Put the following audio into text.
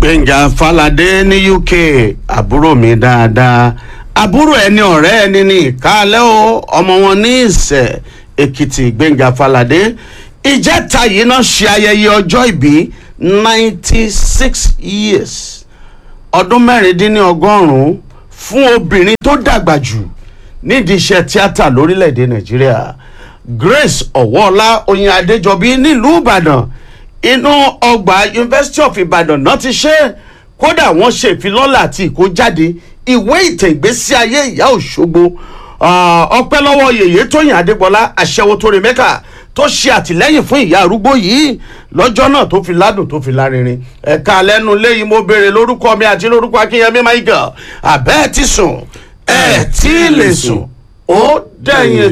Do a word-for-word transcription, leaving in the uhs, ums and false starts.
Gbẹ̀ngà Fálàdé ní U K àbúrò mi dáadáa àbúrò ẹni ọ̀rẹ́ ẹni ní ìkálẹ́ o ọmọ wọn ní Ìsẹ̀ Èkìtì Gbẹ̀ngà Fálàdé ìjẹta yìí náà ṣe ayẹyẹ ọjọ́ ìbí ninety six years ọdún mẹ́rìndínlọ́gọ́rùn-ún fún obìnrin tó dàgbà jù nídìí iṣẹ́ tíátà lórílẹ̀‐èdè Nàìjíríà Grace Ọ̀wọ́ọ̀lá Oyin Adéjọbí nílùú Ìbàdàn inú ọgbà University of Ibadan náà ti ṣe kódà wọ́n ṣe ìfilọ́lẹ̀ àti ìkójáde ìwé ìtàn ìgbésí ayé ìyá Òṣogbo ọpẹ́ lọ́wọ́ yèyé Tóyìn Adégbọlá aṣẹ́wó tó rí mẹ́kà tó ṣe àtìlẹ́yìn fún ìyá arúgbó yìí lọ́jọ́ náà tó fi ládùn tó fi lárinrin ẹ̀ka lẹ́nu léyìí mo béèrè lórúkọ mi àti lórúkọ Akínyẹmí Michael àbẹ́ẹ̀ ti sùn ẹ̀ tí lè sùn ó dẹ̀yìn.